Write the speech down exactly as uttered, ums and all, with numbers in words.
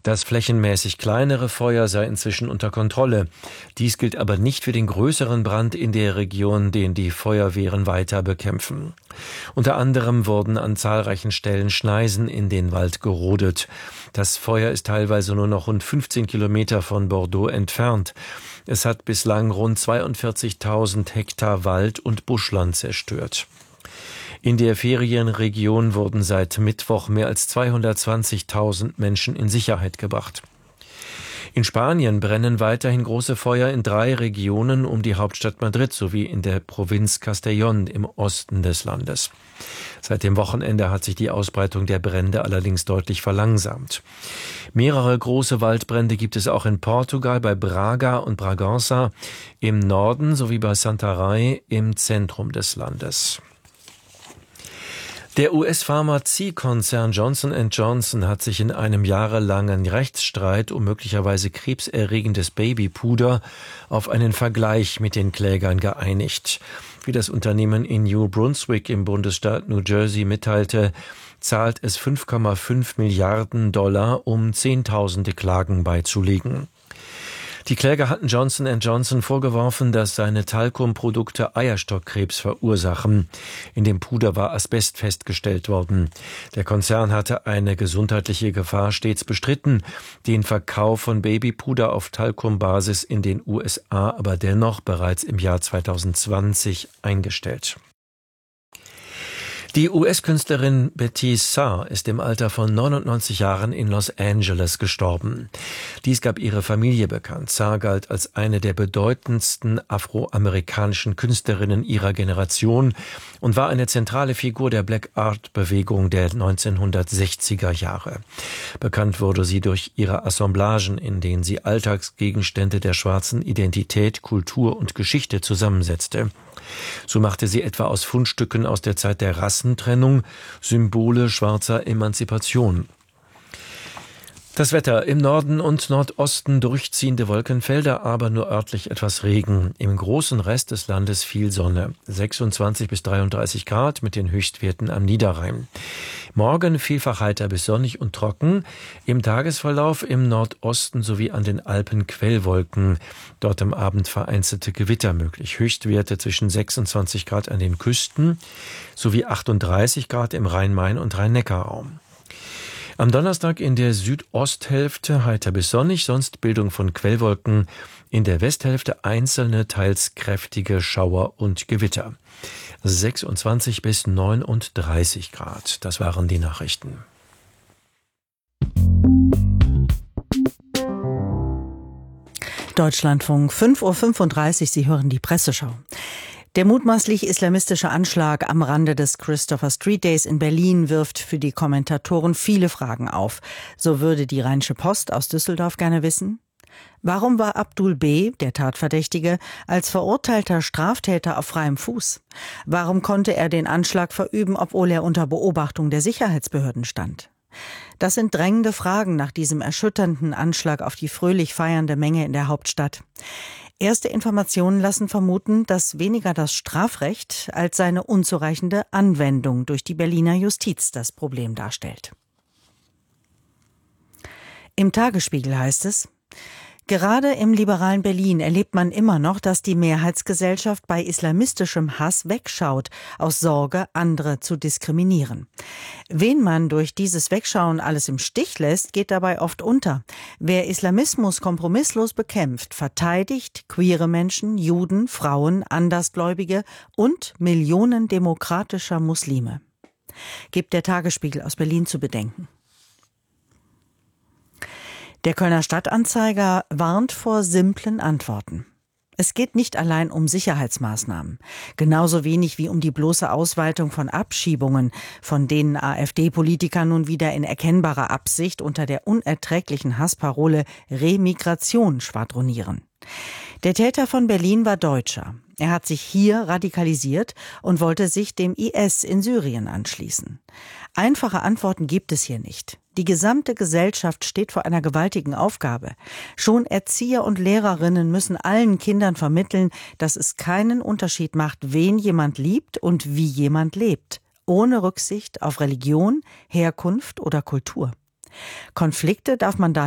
Das flächenmäßig kleinere Feuer sei inzwischen unter Kontrolle. Dies gilt aber nicht für den größeren Brand in der Region, den die Feuerwehren weiter bekämpfen. Unter anderem wurden an zahlreichen Stellen Schneisen in den Wald gerodet. Das Feuer ist teilweise nur noch rund fünfzehn Kilometer von Bordeaux entfernt. Es hat bislang rund zweiundvierzigtausend Hektar Wald und Buschland zerstört. In der Ferienregion wurden seit Mittwoch mehr als zweihundertzwanzigtausend Menschen in Sicherheit gebracht. In Spanien brennen weiterhin große Feuer in drei Regionen um die Hauptstadt Madrid sowie in der Provinz Castellón im Osten des Landes. Seit dem Wochenende hat sich die Ausbreitung der Brände allerdings deutlich verlangsamt. Mehrere große Waldbrände gibt es auch in Portugal, bei Braga und Bragança im Norden sowie bei Santarém im Zentrum des Landes. Der U S-Pharmaziekonzern Johnson and Johnson hat sich in einem jahrelangen Rechtsstreit um möglicherweise krebserregendes Babypuder auf einen Vergleich mit den Klägern geeinigt. Wie das Unternehmen in New Brunswick im Bundesstaat New Jersey mitteilte, zahlt es fünf Komma fünf Milliarden Dollar, um Zehntausende Klagen beizulegen. Die Kläger hatten Johnson and Johnson vorgeworfen, dass seine Talkumprodukte Eierstockkrebs verursachen. In dem Puder war Asbest festgestellt worden. Der Konzern hatte eine gesundheitliche Gefahr stets bestritten, den Verkauf von Babypuder auf Talkumbasis in den U S A aber dennoch bereits im Jahr zweitausendzwanzig eingestellt. Die U S-Künstlerin Betty Saar ist im Alter von neunundneunzig Jahren in Los Angeles gestorben. Dies gab ihre Familie bekannt. Saar galt als eine der bedeutendsten afroamerikanischen Künstlerinnen ihrer Generation und war eine zentrale Figur der Black Art-Bewegung der neunzehnhundertsechziger Jahre. Bekannt wurde sie durch ihre Assemblagen, in denen sie Alltagsgegenstände der schwarzen Identität, Kultur und Geschichte zusammensetzte. So machte sie etwa aus Fundstücken aus der Zeit der Rassentrennung Symbole schwarzer Emanzipation. Das Wetter: im Norden und Nordosten durchziehende Wolkenfelder, aber nur örtlich etwas Regen. Im großen Rest des Landes viel Sonne. sechsundzwanzig bis dreiunddreißig Grad mit den Höchstwerten am Niederrhein. Morgen vielfach heiter bis sonnig und trocken. Im Tagesverlauf im Nordosten sowie an den Alpen Quellwolken. Dort am Abend vereinzelte Gewitter möglich. Höchstwerte zwischen sechsundzwanzig Grad an den Küsten sowie achtunddreißig Grad im Rhein-Main- und Rhein-Neckar-Raum. Am Donnerstag in der Südosthälfte heiter bis sonnig, sonst Bildung von Quellwolken. In der Westhälfte einzelne, teils kräftige Schauer und Gewitter. sechsundzwanzig bis neununddreißig Grad. Das waren die Nachrichten. Deutschlandfunk, fünf Uhr fünfunddreißig, Sie hören die Presseschau. Der mutmaßlich islamistische Anschlag am Rande des Christopher Street Days in Berlin wirft für die Kommentatoren viele Fragen auf. So würde die Rheinische Post aus Düsseldorf gerne wissen: Warum war Abdul B., der Tatverdächtige, als verurteilter Straftäter auf freiem Fuß? Warum konnte er den Anschlag verüben, obwohl er unter Beobachtung der Sicherheitsbehörden stand? Das sind drängende Fragen nach diesem erschütternden Anschlag auf die fröhlich feiernde Menge in der Hauptstadt. Erste Informationen lassen vermuten, dass weniger das Strafrecht als seine unzureichende Anwendung durch die Berliner Justiz das Problem darstellt. Im Tagesspiegel heißt es: Gerade im liberalen Berlin erlebt man immer noch, dass die Mehrheitsgesellschaft bei islamistischem Hass wegschaut, aus Sorge, andere zu diskriminieren. Wen man durch dieses Wegschauen alles im Stich lässt, geht dabei oft unter. Wer Islamismus kompromisslos bekämpft, verteidigt queere Menschen, Juden, Frauen, Andersgläubige und Millionen demokratischer Muslime. Gibt der Tagesspiegel aus Berlin zu bedenken. Der Kölner Stadtanzeiger warnt vor simplen Antworten. Es geht nicht allein um Sicherheitsmaßnahmen, genauso wenig wie um die bloße Ausweitung von Abschiebungen, von denen AfD-Politiker nun wieder in erkennbarer Absicht unter der unerträglichen Hassparole Remigration schwadronieren. Der Täter von Berlin war Deutscher. Er hat sich hier radikalisiert und wollte sich dem I S in Syrien anschließen. Einfache Antworten gibt es hier nicht. Die gesamte Gesellschaft steht vor einer gewaltigen Aufgabe. Schon Erzieher und Lehrerinnen müssen allen Kindern vermitteln, dass es keinen Unterschied macht, wen jemand liebt und wie jemand lebt, ohne Rücksicht auf Religion, Herkunft oder Kultur. Konflikte darf man da